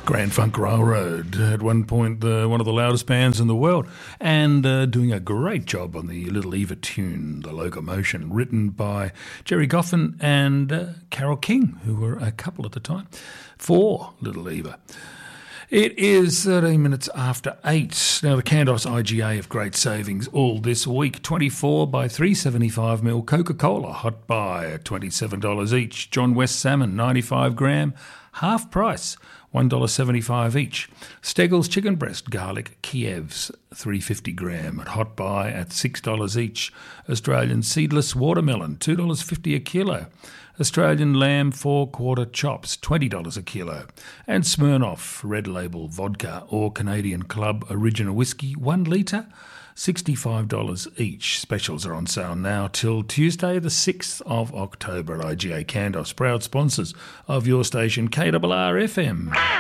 Grand Funk Railroad, at one point one of the loudest bands in the world, and doing a great job on the Little Eva tune, The Locomotion, written by Jerry Goffin and Carole King, who were a couple at the time, for Little Eva. It is 13 minutes after 8. Now, the Candos IGA have great savings all this week. 24 by 375ml Coca-Cola Hot Buy at $27 each. John West Salmon, 95 gram, half price, $1.75 each. Steggles Chicken Breast Garlic Kievs, 350 gram at Hot Buy at $6 each. Australian Seedless Watermelon, $2.50 a kilo. Australian Lamb 4-quarter chops, $20 a kilo. And Smirnoff Red Label Vodka or Canadian Club Original Whiskey, 1 litre, $65 each. Specials are on sale now till Tuesday the 6th of October at IGA Candos, proud sponsors of your station KRR FM.